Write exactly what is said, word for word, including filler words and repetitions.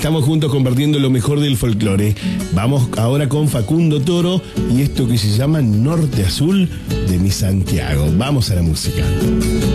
Estamos juntos compartiendo lo mejor del folclore. Vamos ahora con Facundo Toro y esto que se llama Norte Azul de mi Santiago. Vamos a la música.